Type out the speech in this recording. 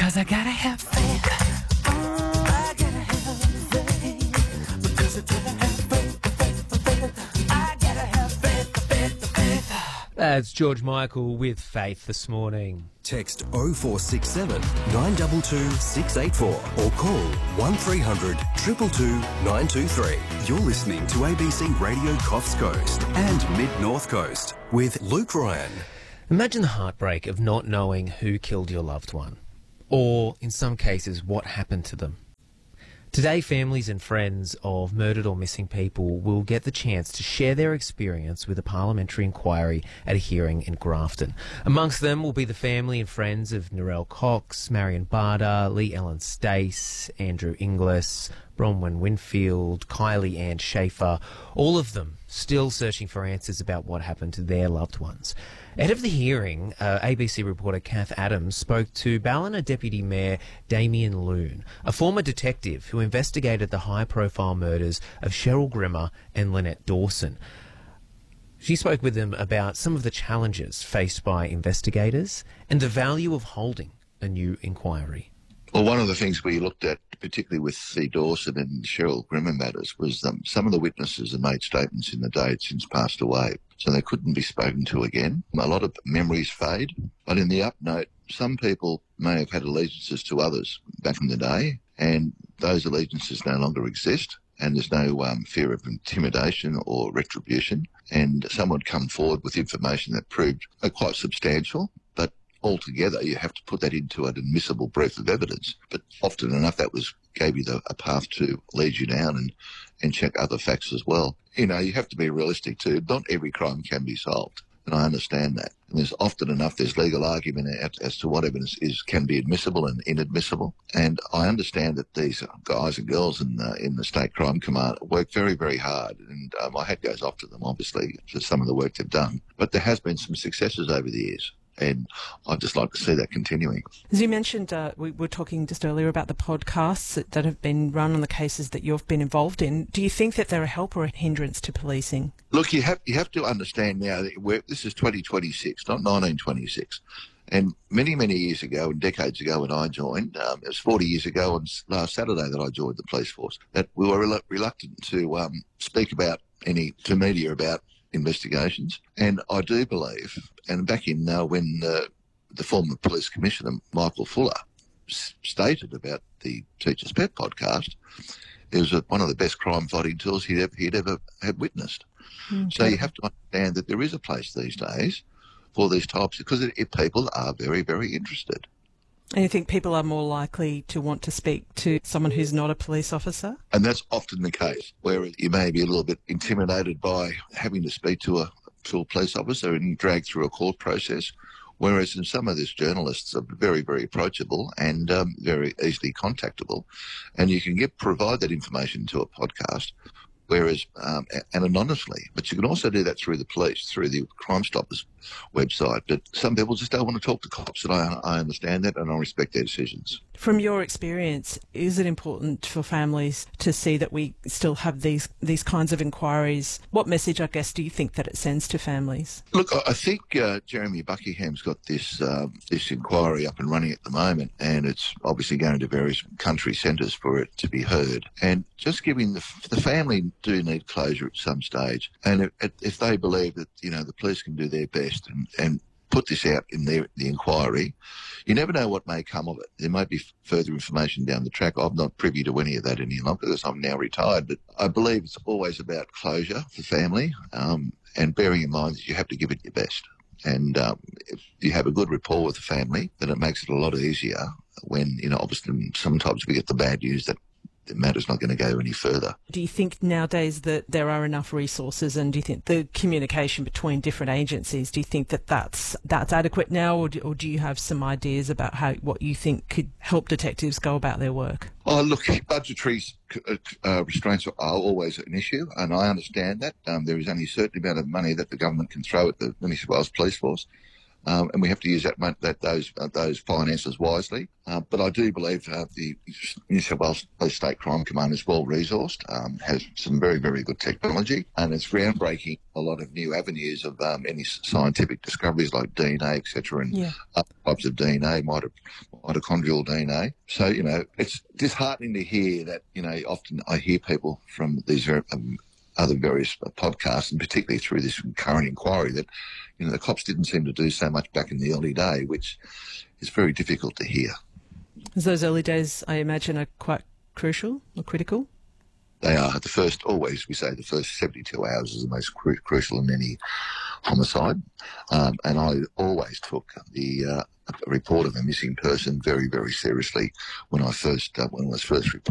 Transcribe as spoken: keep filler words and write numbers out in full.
Because I gotta have faith. I gotta have faith. Because I gotta have faith, faith, faith. I gotta have faith, faith, faith. That's George Michael with Faith this morning. Text oh four six seven, nine two two, six eight four or call one three hundred, two two two, nine two three. You're listening to A B C Radio Coffs Coast and Mid-North Coast with Luke Ryan. Imagine the heartbreak of not knowing who killed your loved one, or in some cases, what happened to them. Today, families and friends of murdered or missing people will get the chance to share their experience with a parliamentary inquiry at a hearing in Grafton. Amongst them will be the family and friends of Narelle Cox, Marion Barter, Lee Ellen Stace, Andrew Inglis, Bronwyn Winfield, Kylie Ann Schaefer, all of them still searching for answers about what happened to their loved ones. Ahead of the hearing, uh, A B C reporter Kath Adams spoke to Ballina Deputy Mayor Damien Loon, a former detective who investigated the high-profile murders of Cheryl Grimmer and Lynette Dawson. She spoke with them about some of the challenges faced by investigators and the value of holding a new inquiry. Well, one of the things we looked at, particularly with the Dawson and Cheryl Grimmer matters, was um, some of the witnesses had made statements in the day had since passed away, so they couldn't be spoken to again. A lot of memories fade, but in the up note, some people may have had allegiances to others back in the day, and those allegiances no longer exist, and there's no um, fear of intimidation or retribution, and someone come forward with information that proved uh, quite substantial, but altogether, you have to put that into an admissible brief of evidence. But often enough, that was gave you the, a path to lead you down and, and check other facts as well. You know, you have to be realistic too. Not every crime can be solved, and I understand that. And there's often enough, there's legal argument as to what evidence is can be admissible and inadmissible. And I understand that these guys and girls in the, in the State Crime Command work very, very hard. And uh, my hat goes off to them, obviously, for some of the work they've done. But there has been some successes over the years. And I'd just like to see that continuing. As you mentioned, uh, we were talking just earlier about the podcasts that, that have been run on the cases that you've been involved in. Do you think that they're a help or a hindrance to policing? Look, you have you have to understand now that we're, this is twenty twenty-six, not nineteen twenty-six. And many, many years ago and decades ago when I joined, um, it was forty years ago on last Saturday that I joined the police force, that we were rel- reluctant to um, speak about any, to media about investigations. And I do believe, and back in uh, when uh, the former police commissioner, Michael Fuller, s- stated about the Teacher's Pet podcast, it was a, one of the best crime fighting tools he'd ever, he'd ever had witnessed. Okay. So you have to understand that there is a place these days for these types, because it, it, people are very, very interested. And you think people are more likely to want to speak to someone who's not a police officer? And that's often the case, where you may be a little bit intimidated by having to speak to a, to a police officer and drag through a court process, whereas in some of these journalists are very, very approachable and um, very easily contactable, and you can get provide that information to a podcast, whereas um, and anonymously. But you can also do that through the police, through the Crime Stoppers website. But some people just don't want to talk to cops, and I, I understand that, and I respect their decisions. From your experience, is it important for families to see that we still have these these kinds of inquiries? What message, I guess, do you think that it sends to families? Look, I think uh, Jeremy Buckingham's got this um, this inquiry up and running at the moment, and it's obviously going to various country centres for it to be heard. And just giving the, the family do need closure at some stage, and if, if they believe that, you know, the police can do their best and, and put this out in their, the inquiry, you never know what may come of it. There might be further information down the track. I'm not privy to any of that any longer because I'm now retired, but I believe it's always about closure for family, um, and bearing in mind that you have to give it your best. And um, if you have a good rapport with the family, then it makes it a lot easier when, you know, obviously sometimes we get the bad news that the matter's not going to go any further. Do you think nowadays that there are enough resources, and do you think the communication between different agencies, do you think that that's, that's adequate now, or do, or do you have some ideas about how what you think could help detectives go about their work? Oh, look, budgetary uh, restraints are always an issue, and I understand that. Um, there is only a certain amount of money that the government can throw at the New South Wales Police Force. um, and we have to use that, mon- that those uh, those finances wisely. Uh, but I do believe uh, the New South Wales State Crime Command is well resourced, um, has some very, very good technology, and it's groundbreaking a lot of new avenues of um, any scientific discoveries like D N A, et cetera, and Yeah. other types of D N A, mito- mitochondrial D N A. So, you know, it's disheartening to hear that, you know, often I hear people from these very, um, other various podcasts, and particularly through this current inquiry, that, you know, the cops didn't seem to do so much back in the early day, which is very difficult to hear. As those early days, I imagine, are quite crucial or critical. They are. The first, always we say the first seventy-two hours is the most cru- crucial in any homicide. Um, and I always took the uh, report of a missing person very, very seriously when I first, uh, when I was first reported.